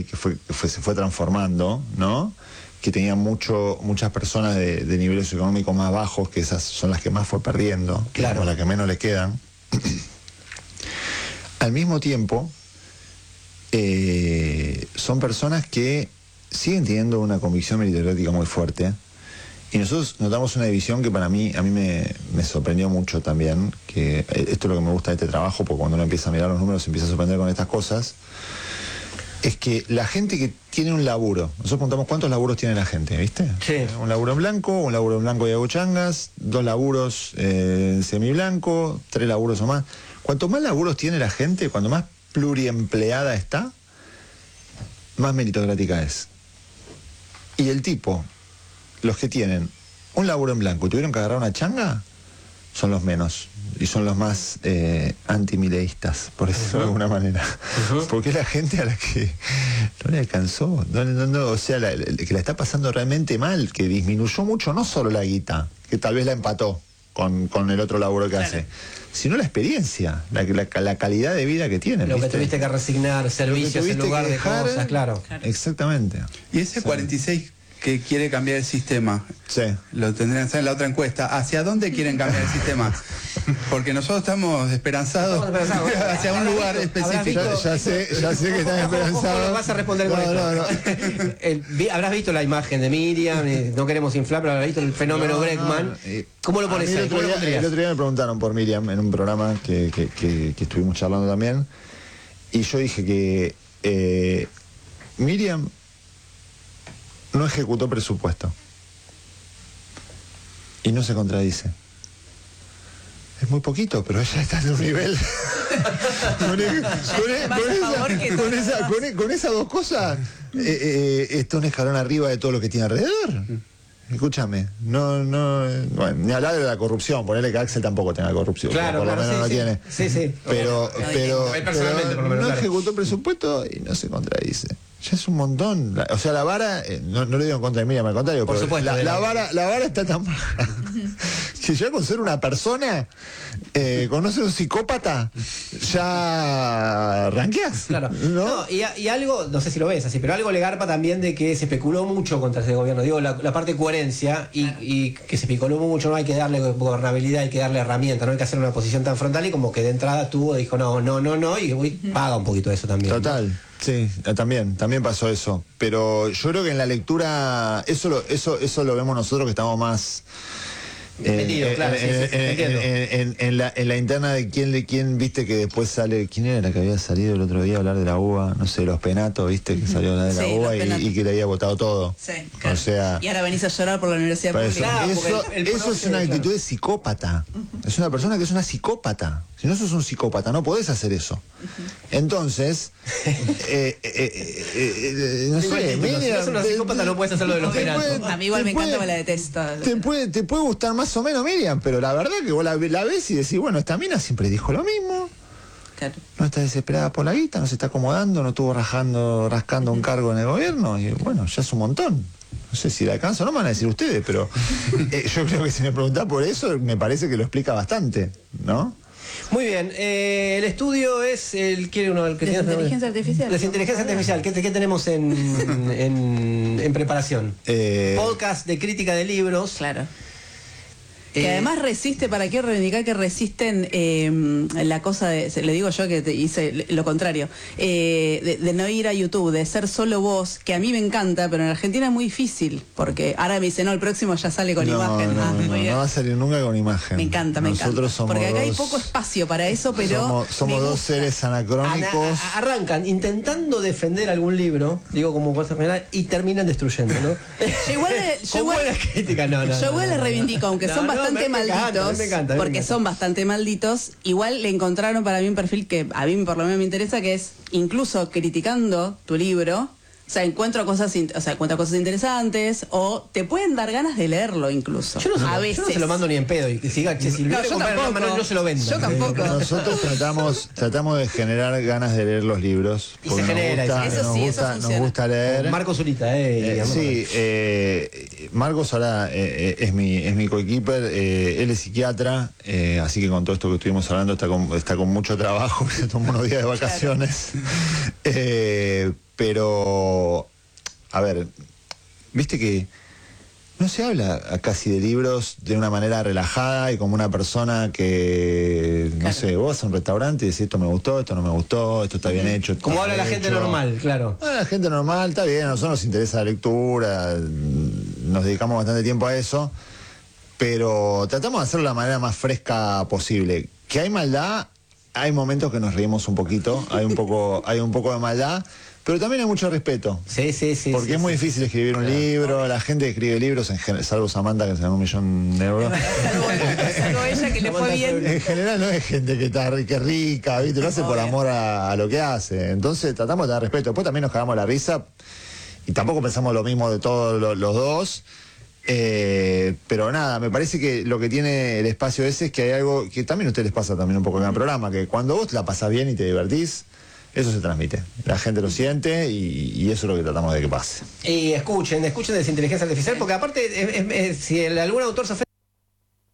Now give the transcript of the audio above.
se fue transformando, ¿no? Que tenía muchas personas de niveles económicos más bajos, que esas son las que más fue perdiendo, claro, como las que menos le quedan. Al mismo tiempo, son personas que siguen teniendo una convicción meritocrática muy fuerte, y nosotros notamos una división que a mí me sorprendió mucho también, que esto es lo que me gusta de este trabajo, porque cuando uno empieza a mirar los números se empieza a sorprender con estas cosas. Es que la gente que tiene un laburo, nosotros preguntamos cuántos laburos tiene la gente, ¿viste? Sí. Un laburo en blanco y hago changas, 2 laburos semiblanco, 3 laburos o más. Cuanto más laburos tiene la gente, cuanto más pluriempleada está, más meritocrática es. Y el tipo, los que tienen un laburo en blanco y tuvieron que agarrar una changa, son los menos. Y son los más antimileístas, por decirlo de alguna manera. Porque es la gente a la que no le alcanzó. O sea, que la está pasando realmente mal, que disminuyó mucho, no solo la guita, que tal vez la empató con el otro laburo que hace, sino la experiencia, la calidad de vida que tiene. Lo ¿viste? que tuviste que resignar, servicios en lugar de cosas, claro. Exactamente. Y ese 46 que quiere cambiar el sistema, sí, lo tendrían que hacer en la otra encuesta. ¿Hacia dónde quieren cambiar el sistema? Porque nosotros estamos esperanzados hacia un lugar específico. Ya sé que están esperanzados. Vas a responder con esto. Habrás visto la imagen de Miriam, no queremos inflar, pero habrás visto el fenómeno Bregman. ¿Cómo lo pones ahí? El otro día me preguntaron por Miriam en un programa que estuvimos charlando también, y yo dije que Miriam no ejecutó presupuesto y no se contradice. Es muy poquito, pero ella está en un nivel con esas dos cosas está un escalón arriba de todo lo que tiene alrededor. Escúchame, bueno, ni hablar de la corrupción, ponerle que Axel tampoco tenga corrupción, claro, por lo menos no tiene. Sí. Pero personalmente, por lo menos, no ejecutó presupuesto y no se contradice. Ya es un montón. O sea, la vara, no le digo en contra de Miriam, al contrario, por supuesto, la vara está tan baja que ya con ser una persona, con no ser un psicópata, ya ranqueas. Claro. ¿No? Y algo, no sé si lo ves así, pero algo le garpa también de que se especuló mucho contra ese gobierno. Digo, la parte de coherencia y que se especuló mucho, no hay que darle gobernabilidad, hay que darle herramientas, no hay que hacer una posición tan frontal, y como que de entrada dijo no, y paga un poquito eso también. Total. ¿No? Sí, también pasó eso, pero yo creo que en la lectura eso lo vemos nosotros que estamos más claro, en la interna de quién viste que después sale, quién era la que había salido el otro día a hablar de la UBA, no sé, los Penatos, viste que salió a hablar de la UBA y que le había votado todo. Sí, claro. O sea, y ahora venís a llorar por la universidad pública. Eso es una actitud de psicópata. Es una persona que es una psicópata. Si no sos un psicópata, no podés hacer eso. Entonces, no sé, si no sos una psicópata no puedes hacerlo de los Penatos. A mí igual me encanta, me la detesto. Te puede gustar más o menos Miriam, pero la verdad que vos la ves y decís, bueno, esta mina siempre dijo lo mismo. Claro. No está desesperada por la guita, no se está acomodando, no estuvo rascando un cargo en el gobierno, y bueno, ya es un montón. No sé si la alcanzo, no me van a decir ustedes, pero yo creo que si me preguntás por eso, me parece que lo explica bastante, ¿no? Muy bien, el estudio es el que tiene inteligencia artificial. La inteligencia artificial, ¿qué tenemos en preparación? Podcast de crítica de libros. Claro. Que además resiste, ¿para qué reivindicar que resisten la cosa de, le digo yo que hice lo contrario, de no ir a YouTube, de ser solo vos, que a mí me encanta, pero en Argentina es muy difícil, porque ahora me dice, no, el próximo ya sale con imagen. No va a salir nunca con imagen. Me encanta. Somos porque acá hay poco espacio para eso, pero somos dos seres anacrónicos. Arrancan intentando defender algún libro, digo como cosa general, y terminan destruyendo, ¿no? Yo igual les reivindico, aunque son bastante malditos, porque son bastante malditos, igual le encontraron para mí un perfil que a mí por lo menos me interesa, que es incluso criticando tu libro, o sea, encuentra cosas interesantes, o te pueden dar ganas de leerlo incluso. Yo no se lo mando ni en pedo, y que siga, si yo tampoco, no se lo venda. Yo tampoco. Nosotros tratamos de generar ganas de leer los libros. Y se genera, nos gusta leer. Marcos Zurita, sí, Marcos ahora es mi coequiper, él es psiquiatra, así que con todo esto que estuvimos hablando está con mucho trabajo, se tomó unos días de vacaciones. pero, a ver, viste que no se habla casi de libros de una manera relajada y como una persona que, no sé, vos vas a un restaurante y decís esto me gustó, esto no me gustó, esto está bien hecho. Como habla la gente normal, claro. La gente normal, está bien, a nosotros nos interesa la lectura, nos dedicamos bastante tiempo a eso, pero tratamos de hacerlo de la manera más fresca posible. Que hay maldad, hay momentos que nos reímos un poquito, hay un poco de maldad, pero también hay mucho respeto. Sí. Porque es muy difícil escribir un libro, la gente que escribe libros, salvo Samantha que se ganó $1.000.000 de euros. Salvo ella que le fue bien. En general no es gente que es rica, ¿viste? Lo hace por amor a lo que hace. Entonces tratamos de dar respeto. Después también nos cagamos la risa y tampoco pensamos lo mismo de todos los dos. Pero nada, me parece que lo que tiene el espacio ese es que hay algo que también a ustedes les pasa también un poco en el programa, que cuando vos la pasás bien y te divertís, eso se transmite. La gente lo siente y eso es lo que tratamos de que pase. Y escuchen de esa inteligencia artificial, porque aparte, si algún autor se ofende